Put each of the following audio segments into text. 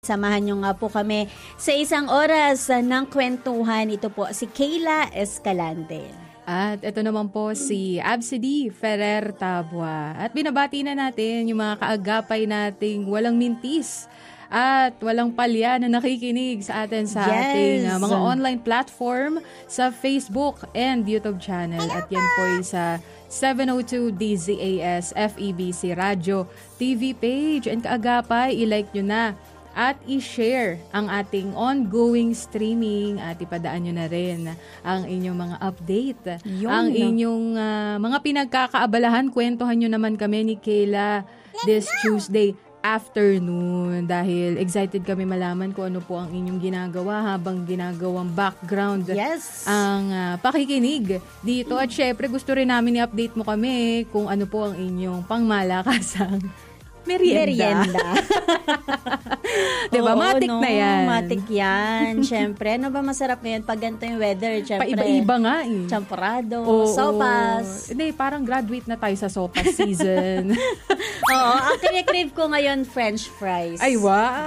Samahan nyo nga po kami sa isang oras ng kwentuhan. Ito po si Kayla Escalante. At ito naman po si Absidy Ferrer Tabua. At binabati na natin yung mga kaagapay nating walang mintis at walang palya na nakikinig sa atin sa ating mga online platform sa Facebook and YouTube channel. At yan po sa 702 DZAS FEBC Radio TV page. And kaagapay, i-like nyo na at i-share ang ating ongoing streaming at ipadaan nyo na rin ang inyong mga update. Ang inyong mga pinagkakaabalahan, kwentuhan nyo naman kami ni Kayla this Tuesday afternoon dahil excited kami malaman kung ano po ang inyong ginagawa habang ginagawang background ang pakikinig dito. At syempre gusto rin namin i-update mo kami kung ano po ang inyong pangmalakasang merienda. Diba? Matik na yan. Matik yan. Siyempre, ano ba masarap ngayon pag ganito yung weather? Siyempre, paiba-iba nga eh. Champorado, sopas. Hindi, parang graduate na tayo sa sopas season. Oo, ang crave ko ngayon, French fries. Ay,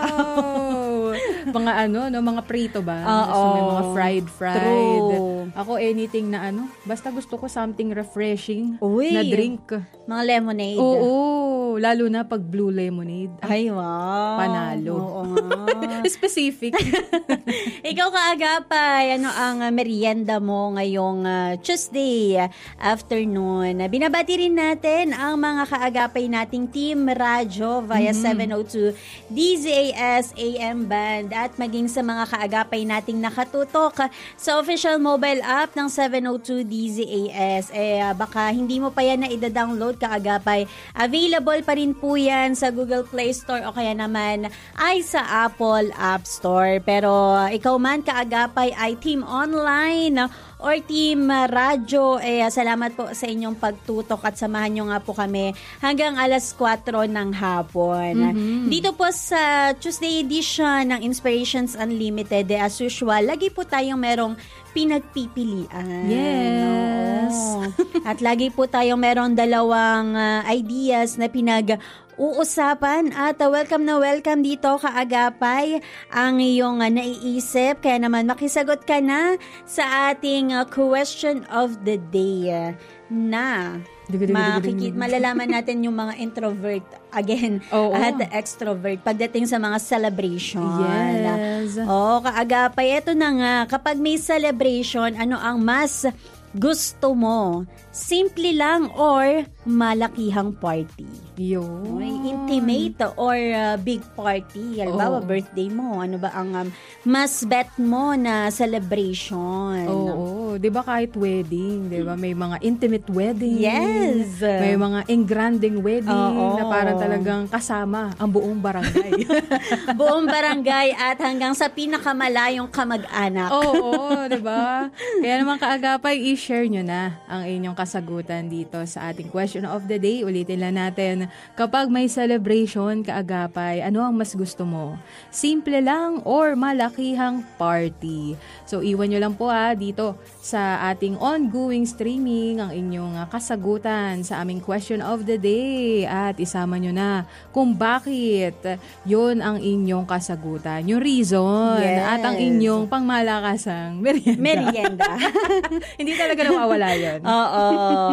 wow! Mga mga prito ba? Oo. So, may mga fried. True. Ako, anything na basta gusto ko something refreshing na Uy, drink. Mga lemonade. Oo, lalo na pag blue lemonade. Ay, wow. Panalo. Oo nga. Specific. Ikaw kaagapay, ano ang merienda mo ngayong Tuesday afternoon? Binabati rin natin ang mga kaagapay nating Team Radyo via 702 DZAS AM Band at maging sa mga kaagapay nating nakatutok sa official mobile app ng 702 DZAS. Baka hindi mo pa yan na ida-download kaagapay. Available pa rin po yan sa Google Play Store o kaya naman ay sa Apple App Store. Pero ikaw man kaagapay ay Team Online or Team Radyo, salamat po sa inyong pagtutok at samahan nyo nga po kami hanggang alas 4 ng hapon. Dito po sa Tuesday edition ng Inspirations Unlimited, as usual, lagi po tayong merong pinagpipilian. Yes. At lagi po tayong merong dalawang ideas na uusapan at welcome na welcome dito kaagapay ang iyong naiisip. Kaya naman makisagot ka na sa ating question of the day na malalaman natin yung mga introvert again at extrovert pagdating sa mga celebration. Yes. Kaagapay, eto na nga, kapag may celebration, ano ang mas gusto mo? Simple lang or malakihang party? Intimate or big party? Halimbawa, birthday mo. Ano ba ang mas bet mo na celebration? Oo. Di ba kahit wedding, di ba? May mga intimate wedding. Yes. May mga engranding wedding na parang talagang kasama ang buong barangay. Buong barangay at hanggang sa pinakamalayong kamag-anak. Oo, di ba? Kaya naman kaagapay, i-share nyo na ang inyong kasagutan dito sa ating question of the day. Ulitin lang natin, kapag may celebration, kaagapay, ano ang mas gusto mo? Simple lang or malakihang party? So, iwan nyo lang po dito sa ating ongoing streaming ang inyong kasagutan sa aming question of the day at isama nyo na kung bakit yun ang inyong kasagutan, yung reason at ang inyong pangmalakasang merienda. Hindi talaga nawawala yun. Oo.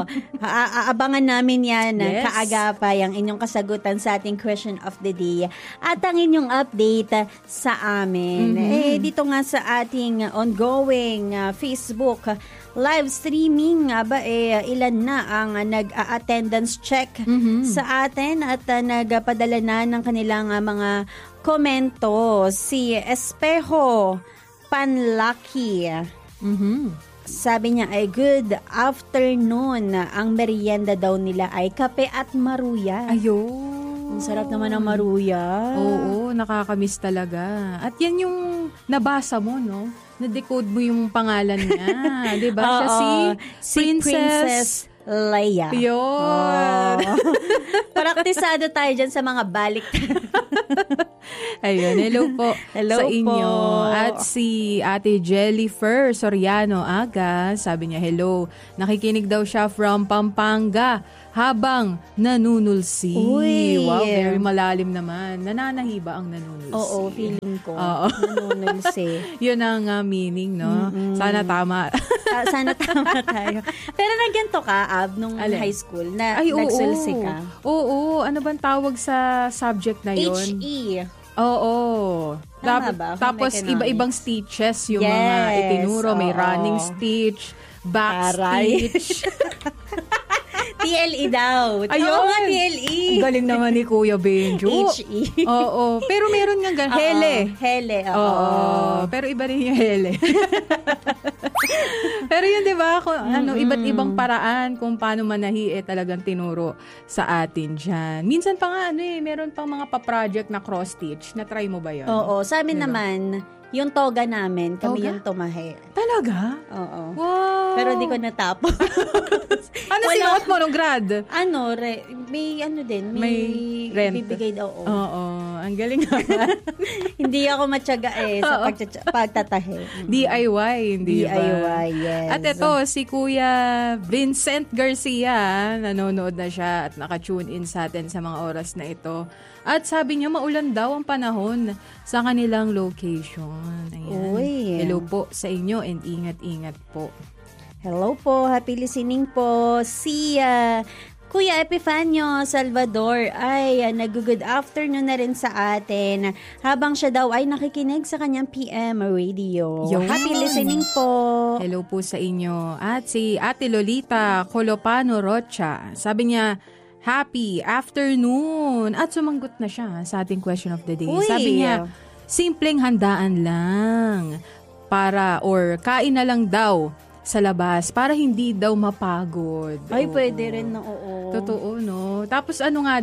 Aabangan namin yan kaagapay ang inyong kasagutan sa ating question of the day at ang inyong update sa amin. Dito nga sa ating ongoing Facebook live streaming ilan na ang nag-attendance check sa atin at nagpadala na ng kanilang mga komento. Si Espejo Panlaki. Sabi niya ay good afternoon. Ang merienda daw nila ay kape at maruya. Ayun. Ang sarap naman ng maruya. Oo, nakakamiss talaga. At yan yung nabasa mo, no? Na-decode mo yung pangalan niya. Diba? Siya si Princess Leia. Yun. Praktisado tayo dyan sa mga balik. Ayun, hello po hello sa inyo. Po. At si Ate Jellyfer Soriano Aga, sabi niya, hello. Nakikinig daw siya from Pampanga. habang nanunulsi. Uy. Wow, very malalim naman. Nananahi ba ang nanunulsi? Oo, feeling ko. Oo. Nanunulsi. Yun ang meaning, no? Sana tama. Sana tama tayo. Pero nagyanto ka, Ab, nung Alin? high school, na Ay, oo. nagsulsi ka. Oo. Ano bang tawag sa subject na yun? HE. Oo. Tama ba? Home Tapos economics. iba-ibang stitches yung mga Yes, itinuro. May oo. running stitch, back Aray. stitch. TLE daw. Ayun. Oo nga, TLE. Ang galing naman ni Kuya Benjo. HE. Oo. Pero meron nga Oo, hele. Hele, oo. Oo. Pero iba rin yung hele. Pero yun, di ba? Kung, iba't ibang paraan kung paano manahi talagang tinuro sa atin dyan. Minsan pa nga, meron pang mga pa-project na cross-stitch. Na-try mo ba yun? Oo. Sa amin Diba? naman, yung toga namin, kami Toga? yung tumahe. Talaga? Oo. Wow! Pero di ko natapos. Ano sinuot mo nung grad? May din, May rent. bibigay daw. Oo. Ang galing naman. Hindi ako matyaga sa pagtatahe. DIY, hindi ba? DIY, yes. At ito, si Kuya Vincent Garcia, nanonood na siya at naka-tune in sa atin sa mga oras na ito. At sabi niya, maulan daw ang panahon sa kanilang location. Ayan. Uy. Hello po sa inyo and ingat-ingat po. Hello po, happy listening po. Si Kuya Epifanio Salvador ay nag-good afternoon na rin sa atin habang siya daw ay nakikinig sa kanyang PM radio. Yun. Happy listening po. Hello po sa inyo. At si Ate Lolita Colopano Rocha, sabi niya, happy afternoon. At sumanggot na siya sa ating question of the day. Uy. Sabi niya, simpleng handaan lang or kain na lang daw sa labas para hindi daw mapagod. Ay, Oo. pwede rin na oo. Totoo, no? Tapos pag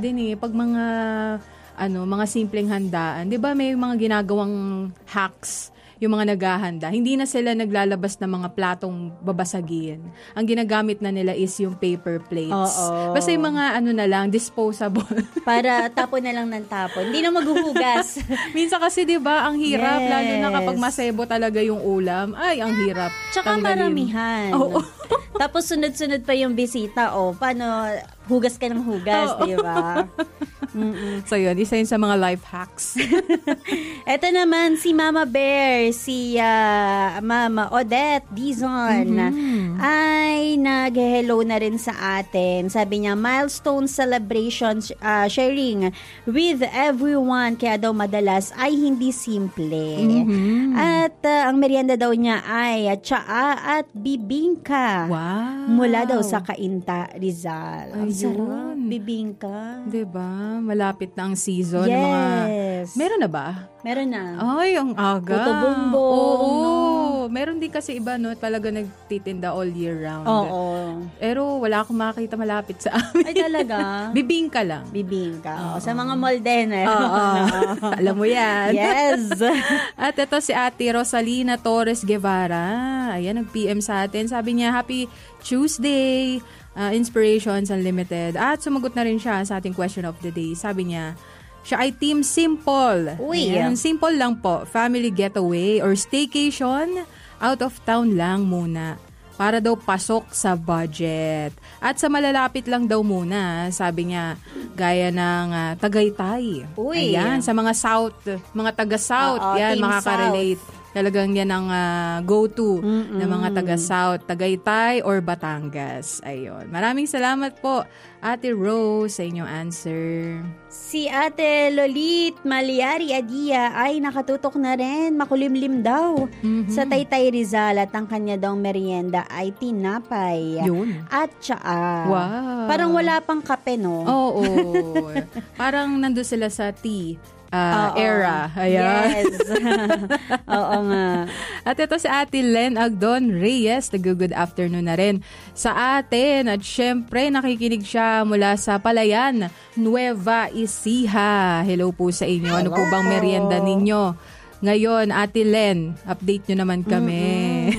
mga simpleng handaan, 'di ba may mga ginagawang hacks yung mga naghahanda. Hindi na sila naglalabas ng mga platong babasagin. Ang ginagamit na nila is yung paper plates. Oo. Basta yung mga disposable. Para tapon na lang ng tapon. Hindi na maghuhugas. Minsan kasi 'di ba, ang hirap Yes. lalo na kapag masebo talaga yung ulam. Ay, ang hirap. Tsaka tanggalin. maramihan. Oo. Tapos sunod-sunod pa yung bisita. Paano hugas ka ng hugas, Oo. di ba? So yun, isa yun sa mga life hacks. Ito naman si Mama Bear, si Mama Odette Dizon ay nag-hello na rin sa atin. Sabi niya, milestone celebrations sharing with everyone. Kaya daw madalas ay hindi simple. At ang merienda daw niya ay tsaa at bibingka. Wow. Mula daw sa Cainta, Rizal. Ang Ayun. sarap, bibingka. Diba? Malapit na ang season. Ng mga, Yes. meron na ba? Meron na. Ay, ang aga. Puto bumbong, Oo. no? Meron din kasi iba, no? Talaga nagtitinda all year round. Oo. Pero wala akong makakita malapit sa amin. Ay, talaga? Bibingka lang. Bibingka. Sa mga mall din. Oo. Alam mo yan. Yes. At ito si Ate Rosalina Torres Guevara. Ayan, nag-PM sa atin. Sabi niya, Happy Tuesday, Inspirations Unlimited. At sumagot na rin siya sa ating question of the day. Sabi niya, siya ay Team Simple. Uy. Ayan, simple lang po. Family getaway or staycation. Out of town lang muna. Para daw pasok sa budget. At sa malalapit lang daw muna, sabi niya, gaya ng Tagaytay. Uy. Ayan, sa mga South, mga taga-South, Oo, yan, Team makaka-relate. Talagang yan ang go-to ng mga taga-South, Tagaytay or Batangas. Ayun. Maraming salamat po, Ate Rose, sa inyong answer. Si Ate Lolit Maliari Adia ay nakatutok na rin. Makulimlim daw sa Taytay Rizal at ang kanya daw merienda ay tinapay. Yun. At tsaa. Wow. Parang wala pang kape, no? Oo. Parang nandun sila sa tea Oo. era. Ayan. Yes. Oo nga. At ito si Ate Len Agdon Reyes, nag-good afternoon na rin sa atin. At syempre, nakikinig siya mula sa Palayan, Nueva Ecija. Hello po sa inyo. Ano po bang merienda ninyo? Ngayon, Ate Len, update nyo naman kami.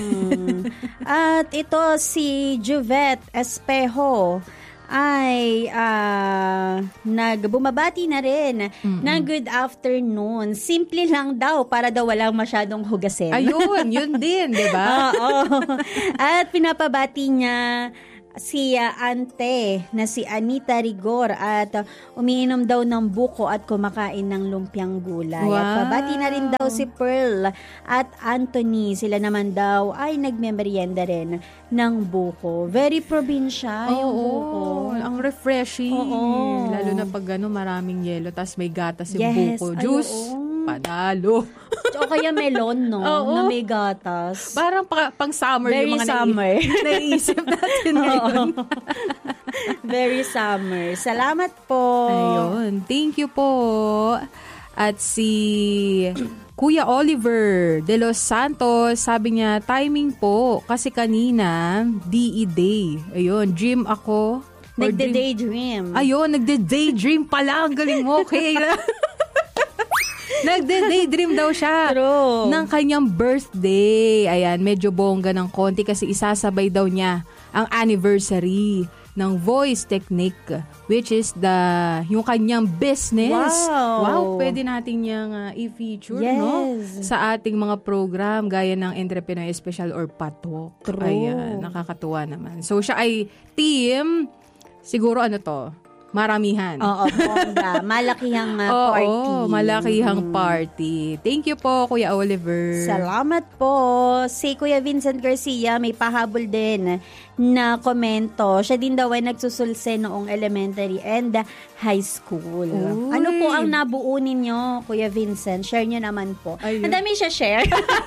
At ito si Juvette Espejo ay nagbumabati na rin na good afternoon. Simple lang daw para daw walang masyadong hugasin. Ayun, yun din, di ba? Oo. At pinapabati niya si ante na si Anita Rigor at umiinom daw ng buko at kumakain ng lumpiang gulay. Wow. At pabati na rin daw si Pearl at Anthony. Sila naman daw ay nagmemeryenda rin ng buko. Very probinsya yung buko. Ang refreshing. Oo. Lalo na pag maraming yelo tas may gatas yung Yes, buko. ay, Juice. oo. Panalo. O kaya melon, no? Oo. Na may gatas. Parang pang summer Very yung mga summer. naiisip natin ngayon. Very summer. Salamat po. Ayun. Thank you po. At si Kuya Oliver de Los Santos, sabi niya, timing po. Kasi kanina, DE Day. Ayun, gym ako. Nagde-daydream. Ayun, nagde-daydream pala. Ang galing mo. Okay. Nagde-daydream daw siya. True. Ng kanyang birthday. Ayan, medyo bongga ng konti kasi isasabay daw niya ang anniversary ng Voice Technique, which is yung kanyang business. Wow. Pwede natin niyang i-feature, Yes. no? Sa ating mga program, gaya ng Entrepreneur Special or Patok. True. Ayan, nakakatuwa naman. So, siya ay team, siguro maramihan. Oo, bongga. Malakihang party. Oo, malakihang party. Thank you po, Kuya Oliver. Salamat po. Si Kuya Vincent Garcia may pahabol din na komento. Siya din daw ay nagsusulse noong elementary and high school. Uy. Ano po ang nabuo ninyo, Kuya Vincent? Share nyo naman po. Ayun. Ang dami siya share.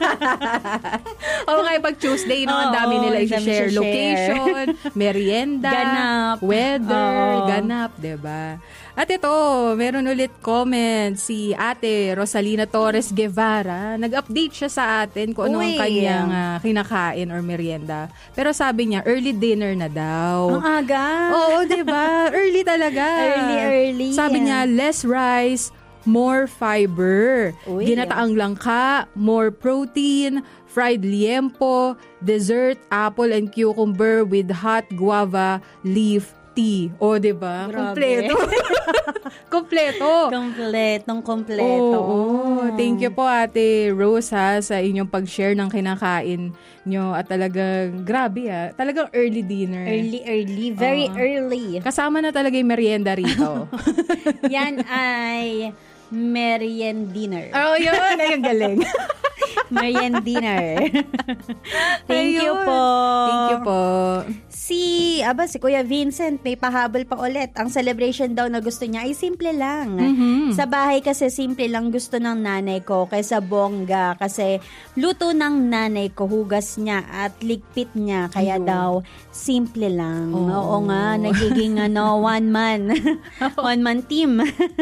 Oo nga, pag Tuesday, no, ang dami Oo, nila ang dami i-share. siya Location, merienda, Ganap. weather, Oo. ganap, diba? At ito, meron ulit comment si Ate Rosalina Torres Guevara. Nag-update siya sa atin kung ano ang Uy. kanyang kinakain or merienda. Pero sabi niya, early dinner na daw. Ang aga. Oo, diba? Early talaga. Early. Sabi niya, less rice, more fiber. Uy. Ginataang langka, more protein, fried liempo, dessert, apple and cucumber with hot guava leaf tea. O, diba? Grabe. Kompleto. Kompleto. Kompleto. Oo. Thank you po, Ate Rosa, sa inyong pag-share ng kinakain nyo. At talagang, grabe talagang early dinner. Early. Very early. Kasama na talaga yung merienda rito. Yan ay meriendiner. Oh, yun. Ay, ang galing. Meriendiner. Thank you Ayun. po. Thank you po. Si Kuya Vincent, may pahabol pa ulit. Ang celebration daw na gusto niya ay simple lang. Sa bahay kasi simple lang gusto ng nanay ko kaysa bongga. Kasi luto ng nanay ko, hugas niya at ligpit niya. Kaya daw, simple lang. Oo nga, nagiging one man team.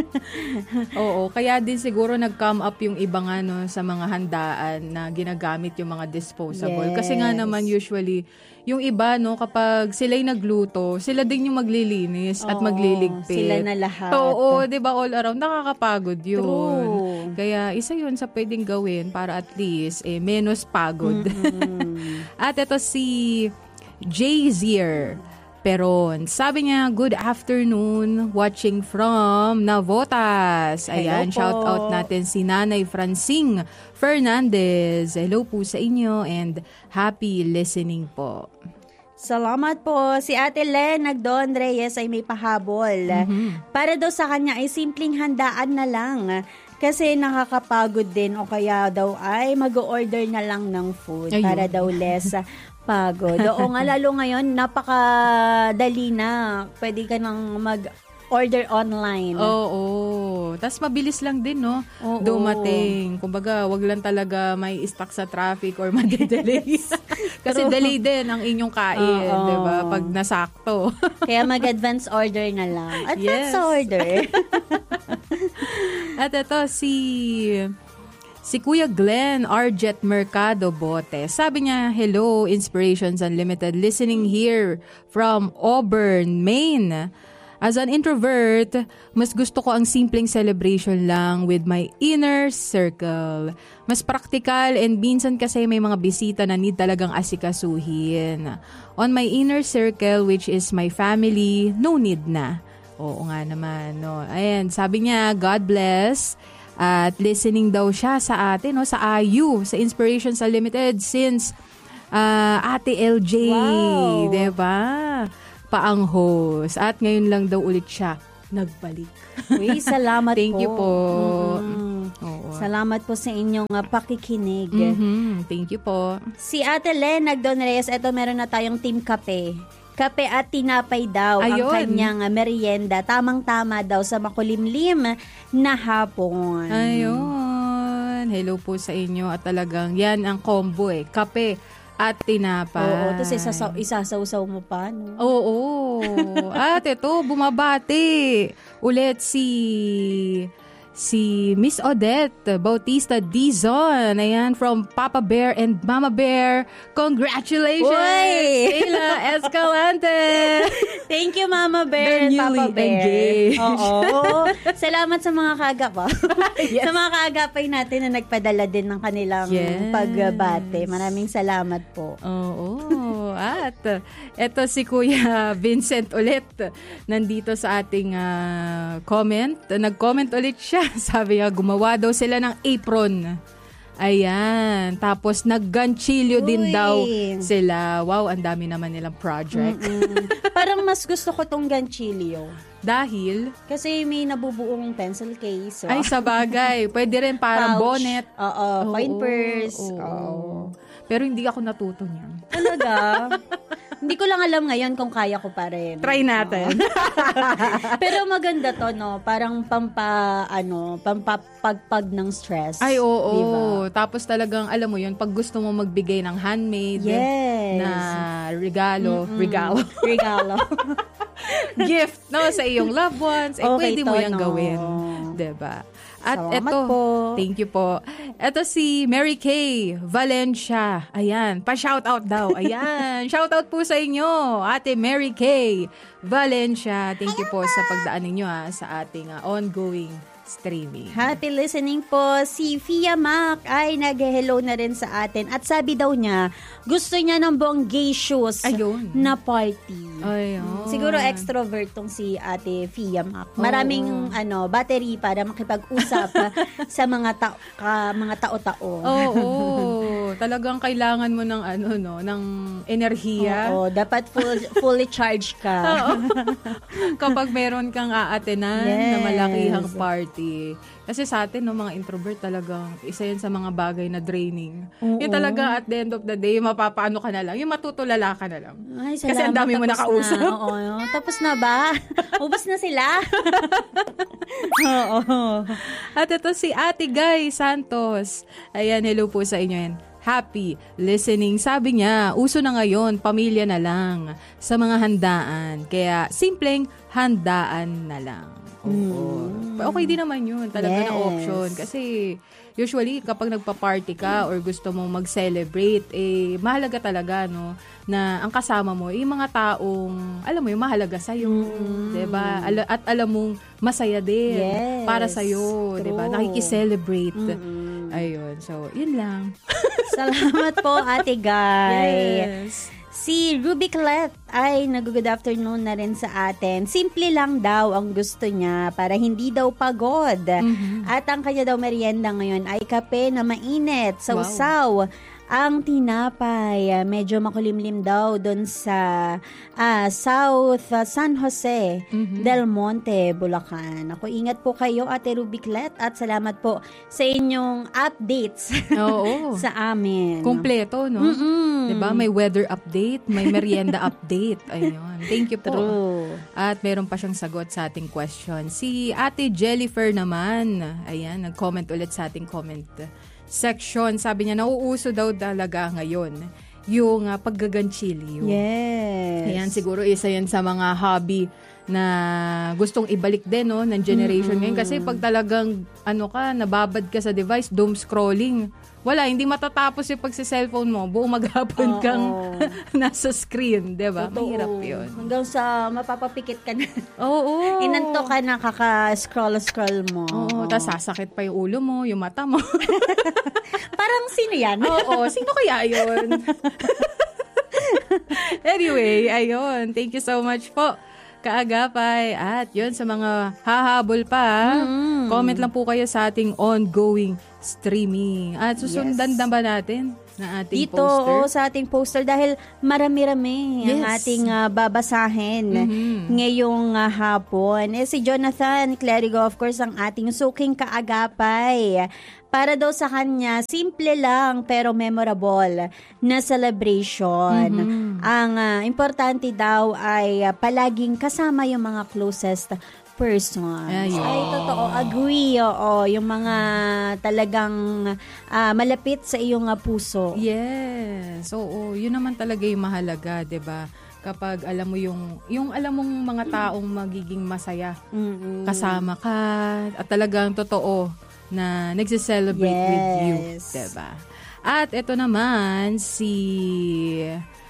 Oo, kaya din siguro nag-come up yung iba nga sa mga handaan na ginagamit yung mga disposable. Yes. Kasi nga naman usually, yung iba kapag sila'y nagluto, sila din yung maglilinis at magliligpit. Sila na lahat. Oo, 'di ba, all around nakakapagod 'yun. True. Kaya isa 'yun sa pwedeng gawin para at least menos pagod. At ito si Jay-Zier Peron. Sabi niya, good afternoon, watching from Navotas. Ayan, Hello po. shout out natin si Nanay Francine Fernandez. Hello po sa inyo and happy listening po. Salamat po. Si Ate Len Nagdon Reyes ay may pahabol. Para daw sa kanya ay simpleng handaan na lang. Kasi nakakapagod din o kaya daw ay mag-order na lang ng food. Ayun. Para daw less pagod. Oo nga, lalo ngayon, napakadali na. Pwede ka nang mag-order online. Oo. Tapos mabilis lang din, no? Oo. Dumating. Kumbaga, wag lang talaga may stuck sa traffic or madedelay. Kasi delay din ang inyong kain, Oo. di ba? Pag nasakto. Kaya mag-advance order na lang. Advance Yes. order. At ito, si Kuya Glenn Arjet Mercado Bote. Sabi niya, hello, Inspirations Unlimited. Listening here from Auburn, Maine. As an introvert, mas gusto ko ang simpleng celebration lang with my inner circle. Mas praktikal and minsan kasi may mga bisita na need talagang asikasuhin. On my inner circle, which is my family, no need na. Oo nga naman, no. Ayan, sabi niya, God bless. At listening daw siya sa atin, no, sa IU, sa Inspirations Unlimited since Ate LJ, Wow. diba? Paang host. At ngayon lang daw ulit siya nagbalik. Uy, salamat Thank you po. Mm-mm. Oo. Salamat po sa inyong pakikinig. Thank you po. Si Ate Len Nagdon Reyes, eto meron na tayong Team Kape. Kape at tinapay daw ang Ayun. kanyang merienda. Tamang-tama daw sa makulimlim na hapon. Ayun. Hello po sa inyo. At talagang yan ang combo Kape at tinapay. Oo, tapos isasaw-saw mo pa, no? Oo. At ito, bumabati ulit si Miss Odette Bautista Dizon. Ayan, from Papa Bear and Mama Bear. Congratulations! Uy! Sheila Escalante! Thank you, Mama Bear They're and Papa newly Bear. engaged. Oo. Salamat sa mga kaagapa. Yes. Sa mga kaagapay natin na nagpadala din ng kanilang Yes. pagbate. Maraming salamat po. Oo. At eto si Kuya Vincent ulit. Nandito sa ating comment. Nag-comment ulit siya. Sabi niya, gumawa daw sila ng apron. Ayan. Tapos nag-ganchilyo din Uy. daw sila. Wow, ang dami naman nilang project. Parang mas gusto ko tong ganchilyo. Dahil, Kasi may nabubuong pencil case. ay sa bagay, pwede rin parang Pouch. bonnet. Oo, coin purse. Oo. Oo. Pero hindi ako natuto niyan. Talaga? Hindi ko lang alam ngayon kung kaya ko pa rin. Try natin. Pero maganda to, no? Parang pampapagpag ng stress. Ay, oo. Diba? Tapos talagang, alam mo yun, pag gusto mo magbigay ng handmade Yes. na regalo, Regalo. gift, no, sa iyong loved ones, Okay pwede mo to, yung no? gawin. Diba? At Salamat eto, po. thank you po. Eto si Mary Kay Valencia. Ayan, pa-shoutout daw. Ayan, shoutout po sa inyo, Ate Mary Kay Valencia. Thank you po sa pagdaan ninyo sa ating ongoing streaming. Happy listening po. Si Fia Mac ay nag-hello na rin sa atin. At sabi daw niya, gusto niya ng buong gay shoes Ayun. na party. Ayun. Siguro extrovert tong si Ate Fia Mac. Maraming battery para makipag-usap sa mga tao-tao. Oo. Talagang kailangan mo ng ng enerhiya. Oo, dapat fully charged ka. Oo. Kapag meron kang aatenan na Yes. malakihang party. Kasi sa atin, mga introvert talagang isa yan sa mga bagay na draining. Oo. Yung talaga at the end of the day, mapapaano ka na lang. Yung matutulala ka na lang. Ay, Kasi ang dami mo tapos nakausap. Na. Oo, tapos na ba? Ubus na sila? Oo. At ito si Ate Guy Santos. Ayan, hello po sa inyo yan. Happy listening. Sabi niya, uso na ngayon, pamilya na lang sa mga handaan. Kaya, simpleng handaan na lang. Oo. Okay din naman yun. Talaga na Yes. option. Kasi, usually, kapag nagpa-party ka or gusto mong mag-celebrate, mahalaga talaga, no? Na ang kasama mo, yung mga taong, alam mo, yung mahalaga sa'yo. Diba? At alam mong masaya din Yes. para sa'yo. True. Diba? Nakikiselebrate. Ayun. So, yun lang. Salamat po, Ate Guy. Yes. Si Ruby Colette ay nag-good afternoon na rin sa atin. Simple lang daw ang gusto niya para hindi daw pagod. At ang kanya daw merienda ngayon ay kape na mainit, sausaw. Ang tinapay, medyo makulimlim daw doon sa South San Jose del Monte, Bulacan. Ako, ingat po kayo, Ate Ruby Colette, at salamat po sa inyong updates Oo. sa amin. Kompleto, no? Diba? May weather update, may merienda update. Ayun. Thank you po. True. At meron pa siyang sagot sa ating question. Si Ate Jellyfer naman, ayan, nag-comment ulit sa ating comment section. Sabi niya, nauuso daw talaga ngayon yung paggaganchilyo. Yes. Ayan, siguro isa yan sa mga hobby na gustong ibalik din, no, ng generation ngayon. Kasi pag talagang, nababad ka sa device, doom scrolling, wala, hindi matatapos yung pagsi-cellphone mo. Buong maghapon kang nasa screen, diba? Mahirap yun. Hanggang sa mapapapikit ka na. Oo. Inanto ka na kaka-scroll mo. Oo, tapos sasakit pa yung ulo mo, yung mata mo. Parang sino yan? Oo, sino kaya yun? Anyway, ayun. Thank you so much po, kaagapay. At yun, sa mga hahabol pa, comment lang po kayo sa ating ongoing streaming. At susundan na ba natin na ating dito sa ating poster dahil marami-rami ang ating babasahin ngayong hapon. Si Jonathan Clerigo, of course, ang ating suking kaagapay. Para daw sa kanya, simple lang pero memorable na celebration. Ang importante daw ay palaging kasama yung mga closest persons. Ay, totoo. Agree, oo. Yung mga talagang malapit sa iyong puso. Yes. Oo, yun naman talaga yung mahalaga, 'di ba? Kapag alam mo yung alam mong mga taong magiging masaya kasama ka at talagang totoo na nagse-celebrate with you, 'di ba? At ito naman si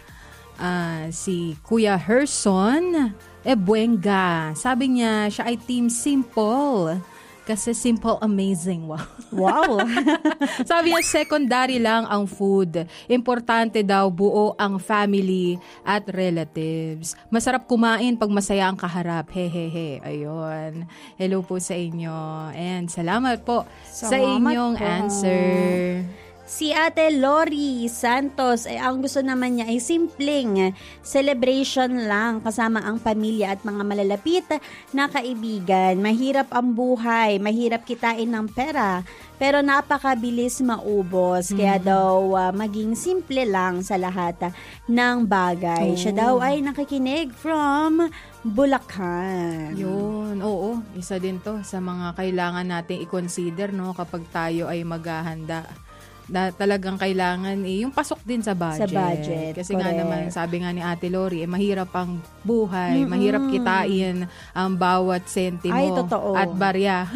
Kuya Herson Buenga. Sabi niya, siya ay team simple. Kasi simple, amazing. Wow. Sabi niya, secondary lang ang food. Importante daw buo ang family at relatives. Masarap kumain pag masaya ang kaharap. Hehehe. Ayun. Hello po sa inyo. And salamat po sa inyong answer. Si Ate Lori Santos, ang gusto naman niya ay simpleng celebration lang kasama ang pamilya at mga malalapit na kaibigan. Mahirap ang buhay, mahirap kitain ng pera, pero napakabilis maubos. Kaya daw maging simple lang sa lahat ng bagay. Siya daw ay nakikinig from Bulacan. Yun, oo. Isa din to sa mga kailangan nating i-consider, no, kapag tayo ay maghahanda. Talagang kailangan yung pasok din sa budget. Kasi correct. nga naman, sabi nga ni Ate Lori, mahirap ang buhay, mahirap kitain ang bawat sentimo at barya.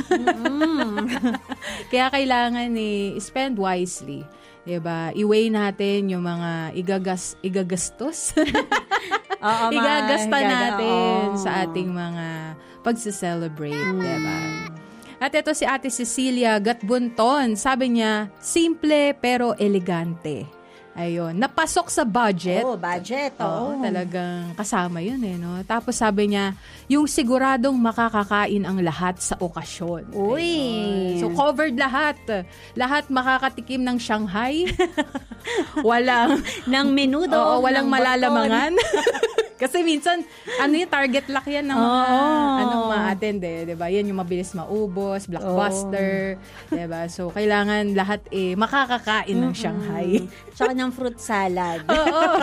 Kaya kailangan spend wisely. Diba? I-weigh natin yung mga igagastos. Igagasta natin sa ating mga pagse-celebrate. Diba? At ito si Ate Cecilia Gatbunton. Sabi niya, simple pero elegante. Ayun. Napasok sa budget. Budget. Oo, talagang kasama yun no? Tapos sabi niya, yung siguradong makakakain ang lahat sa okasyon. Uy! Ayun. So covered lahat. Lahat makakatikim ng Shanghai. Walang ng menudo. Oo, walang malalamangan. Kasi minsan, yung target lock yan ng mga, ma-attend diba? Yan yung mabilis maubos, blockbuster, diba? So, kailangan lahat makakakain ng Shanghai. Tsaka ng fruit salad. Oo.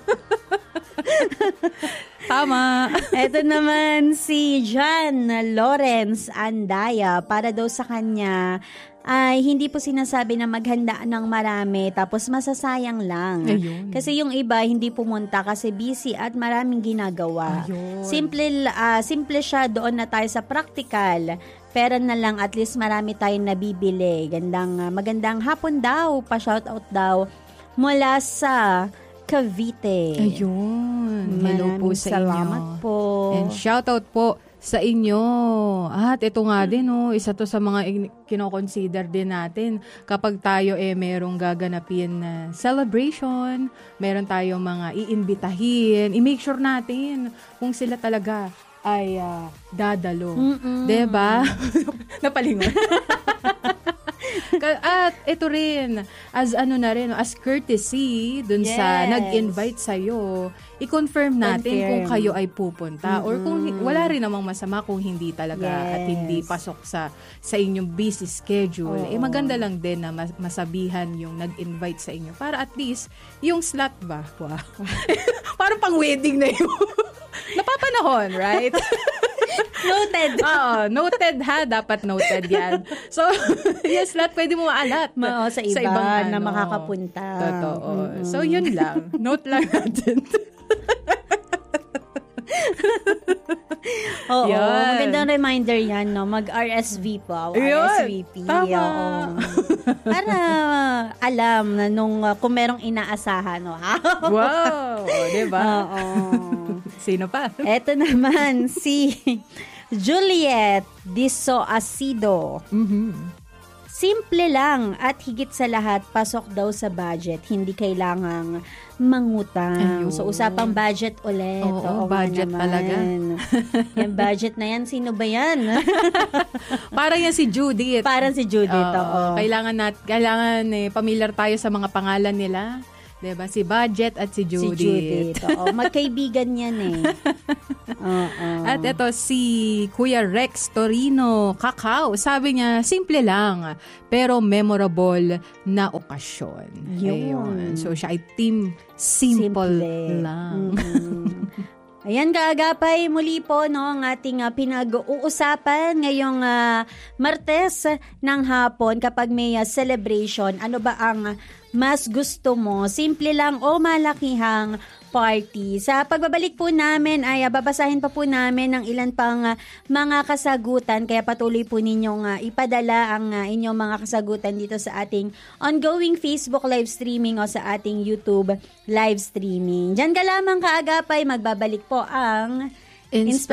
Tama. Ito naman si John Lawrence Andaya. Para daw sa kanya, ay hindi po sinasabi na maghanda ng marami tapos masasayang lang. Ayun. Kasi yung iba hindi pumunta kasi busy at maraming ginagawa. Ayun. Simple siya, doon na tayo sa practical. Pera na lang, at least marami tayong nabibili. Magandang hapon daw, pa-shoutout daw mula sa Cavite. Ayun. Hello po sa inyo. Salamat po. And shoutout po sa inyo. At ito nga din, isa to sa mga kino-consider din natin kapag tayo merong gaganapin na celebration, meron tayong mga iimbitahin, i-make sure natin kung sila talaga ay dadalo. Diba? Napalingon. At ito rin, as courtesy dun sa nag-invite sa'yo, i-confirm natin kung kayo ay pupunta or kung wala rin namang masama kung hindi talaga at hindi pasok sa inyong busy schedule. Maganda lang din na masabihan yung nag-invite sa inyo para at least yung slot ba? Wow. Parang pang-wedding na yun. Napapanahon, right? Noted. Oo, noted ha. Dapat noted yan. So, yes, lahat pwede mo maalat. Sa iba na makakapunta. Totoo. So, yun lang. Note lang natin. Oo, magandang reminder yan, no? Mag-RSV po. RSVP. Tama. Para alam na kung merong inaasahan, no? Wow! Diba? Oo. Sino pa? Eto naman, si Juliet Diso Asido. Simple lang at higit sa lahat, pasok daw sa budget. Hindi kailangang mangutang. Ayun. So, usapang budget ulit. Oo, nga budget naman. talaga. Yung budget na yan, sino ba yan? Parang yan si Judith. Parang si Judith. Oo. Kailangan familiar tayo sa mga pangalan nila. 'Di ba? Si Budget at si Judith. Si Judith. Oo. Magkaibigan yan eh. Oo. At ito si Kuya Rex Torino Kakao. Sabi niya, simple lang pero memorable na okasyon. Yun. Ayun. So siya ay team simple lang. Ayan, kaagapay, muli po no, ang ating pinag-uusapan ngayong Martes ng hapon kapag may celebration. Ano ba ang mas gusto mo? Simple lang o malakihang party? Sa pagbabalik po namin ay babasahin pa po namin ng ilan pang mga kasagutan. Kaya patuloy po ninyong ipadala ang inyong mga kasagutan dito sa ating ongoing Facebook live streaming o sa ating YouTube live streaming. Diyan ka lamang kaagapay, magbabalik po ang